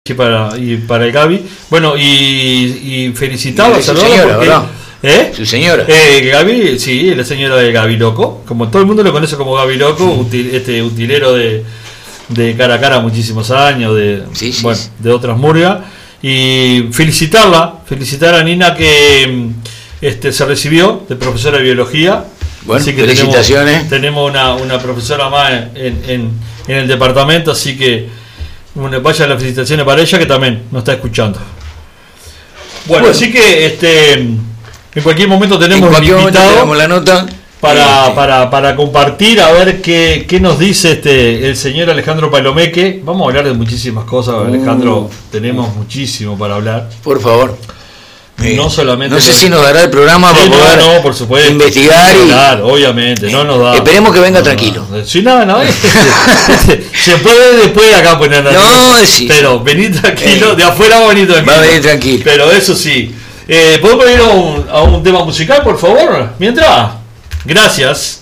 y para el Gaby. Bueno, y felicitarla, saludarla porque... Su señora. Gaby, sí, la señora de Gaby Loco. Como todo el mundo lo conoce como Gaby Loco, utilero de cara a cara muchísimos años, de otras murgas. Y felicitar a Nina que se recibió de profesora de biología. Bueno, así que felicitaciones. Tenemos una profesora más en el departamento, así que vaya las felicitaciones para ella que también nos está escuchando. Bueno, así que en cualquier momento tenemos la nota para compartir, a ver qué nos dice el señor Alejandro Palomeque. Vamos a hablar de muchísimas cosas, Alejandro, tenemos muchísimo para hablar. Por favor. No solamente. No sé si nos dará el programa para poder por supuesto, investigar. Claro, obviamente, no nos da. Esperemos que venga tranquilo. Sí, no. Se puede después acá poner sí. Pero venir tranquilo, de afuera va a venir tranquilo. Va a venir tranquilo. Pero eso sí. ¿Podemos ir a un tema musical, por favor? Mientras. Gracias.